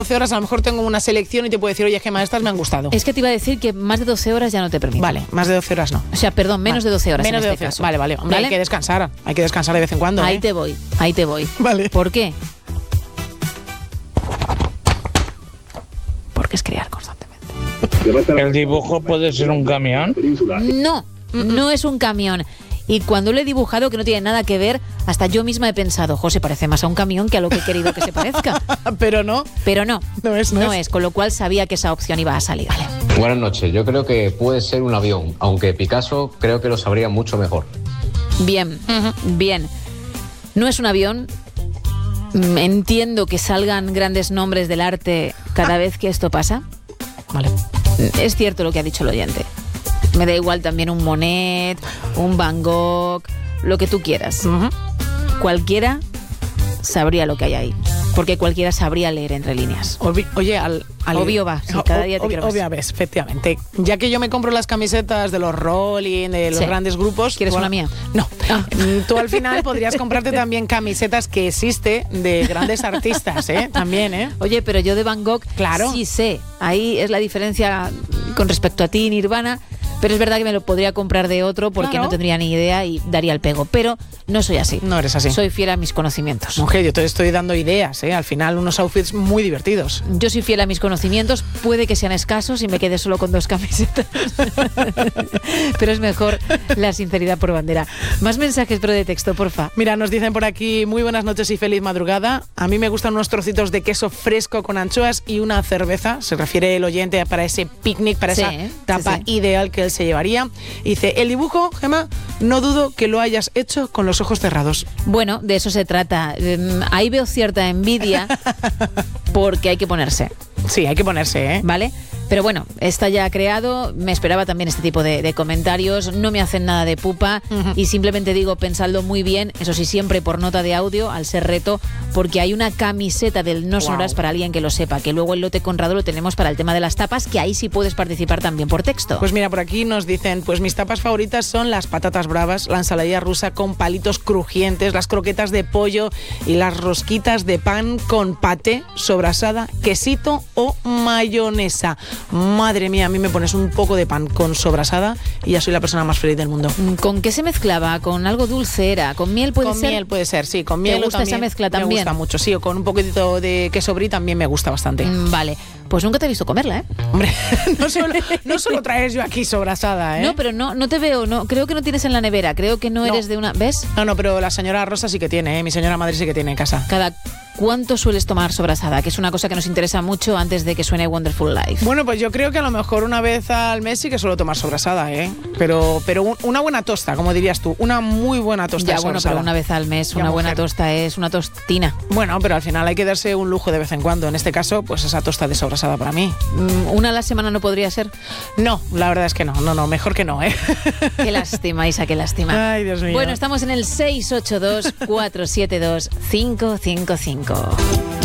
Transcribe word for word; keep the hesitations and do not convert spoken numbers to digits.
doce horas a lo mejor tengo una selección y te puedo decir, oye, Gemma, estas me han gustado. Es que te iba a decir que más de doce horas ya no te permite. Vale, más de doce horas no. O sea, perdón, menos vale. de doce horas Menos en de este doce caso. Vale, vale. Hombre, ¿Vale? hay que descansar. Hay que descansar de vez en cuando. Ahí ¿eh? te voy, ahí te voy. Vale. ¿Por qué? Porque es crear constantemente. ¿El dibujo puede ser un camión? No, no es un camión. Y cuando lo he dibujado, que no tiene nada que ver, hasta yo misma he pensado, José, parece más a un camión que a lo que he querido que se parezca. Pero no. Pero no, No es, no no es. es, con lo cual sabía que esa opción iba a salir. Vale. Buenas noches, yo creo que puede ser un avión, aunque Picasso creo que lo sabría mucho mejor. Bien, bien. No es un avión. Mm, Entiendo que salgan grandes nombres del arte cada vez que esto pasa. Vale. Es cierto lo que ha dicho el oyente. Me da igual también un Monet, un Van Gogh, lo que tú quieras. Ujú. Cualquiera sabría lo que hay ahí. Porque cualquiera sabría leer entre líneas. Obvi- Oye, al, al- Obvio va, sí, cada día te obvio, quiero más. obvio ves, efectivamente. Ya que yo me compro las camisetas de los Rolling, de los Sí. grandes grupos. ¿Quieres tú al- una mía? No. Ah. Mm, Tú al final podrías comprarte también camisetas que existe de grandes artistas, ¿eh? También, ¿eh? Oye, pero yo de Van Gogh Claro. sí sé. Ahí es la diferencia con respecto a ti, Nirvana. Pero es verdad que me lo podría comprar de otro porque Claro. no tendría ni idea y daría el pego. Pero no soy así. No eres así. Soy fiel a mis conocimientos. Mujer, yo te estoy dando ideas, ¿eh? Al final unos outfits muy divertidos. Yo soy fiel a mis conocimientos, puede que sean escasos y me quede solo con dos camisetas. Pero es mejor la sinceridad por bandera. Más mensajes, pero de texto, porfa. Mira, nos dicen por aquí, muy buenas noches y feliz madrugada. A mí me gustan unos trocitos de queso fresco con anchoas y una cerveza. Se refiere el oyente para ese picnic, para Sí, esa sí, tapa sí. ideal que él se llevaría. Dice, el dibujo, Gemma, no dudo que lo hayas hecho con los ojos cerrados. Bueno, de eso se trata. Em, Ahí veo cierta envidia porque hay que ponerse, Sí, hay que ponerse, ¿eh? ¿vale? Pero bueno, está ya creado, me esperaba también este tipo de, de comentarios, no me hacen nada de pupa Ujú. y simplemente digo, pensadlo muy bien, eso sí, siempre por nota de audio, al ser reto, porque hay una camiseta del No Sonoras Wow. para alguien que lo sepa, que luego el lote Conrado lo tenemos para el tema de las tapas, que ahí sí puedes participar también por texto. Pues mira, por aquí nos dicen, pues mis tapas favoritas son las patatas bravas, la ensaladilla rusa con palitos crujientes, las croquetas de pollo y las rosquitas de pan con paté, sobrasada, quesito o mayonesa. Madre mía, a mí me pones un poco de pan con sobrasada y ya soy la persona más feliz del mundo. ¿Con qué se mezclaba? ¿Con algo dulce era? ¿Con miel puede Con ser? miel puede ser, sí, con ¿Te miel. o gusta esa también mezcla también? Me gusta mucho, sí, o con un poquitito de queso brie también me gusta bastante. Mm, Vale, pues nunca te he visto comerla, ¿eh? Hombre, no solo, no solo traes yo aquí sobrasada, ¿eh? No, pero no, no te veo, no, creo que no tienes en la nevera, creo que no, No. eres de una... ¿Ves? No, no, pero la señora Rosa sí que tiene, ¿eh? Mi señora madre sí que tiene en casa. Cada ¿cuánto sueles tomar sobrasada? Que es una cosa que nos interesa mucho antes de que suene Wonderful Life. Bueno, pues yo creo que a lo mejor una vez al mes sí que suelo tomar sobrasada, ¿eh? Pero, pero un- una buena tosta, como dirías tú. Una muy buena tosta Ya, de bueno, sobrasada. pero una vez al mes, Ya, una buena mujer. tosta es una tostina. Bueno, pero al final hay que darse un lujo de vez en cuando. En este caso, pues esa tosta de sobrasada para mí. Mm, ¿Una a la semana no podría ser? No, la verdad es que no. No, no, mejor que no, ¿eh? Qué lástima, Isa, qué lástima. Ay, Dios mío. Bueno, estamos en el seis ocho dos, cuatro siete dos, cinco cinco cinco.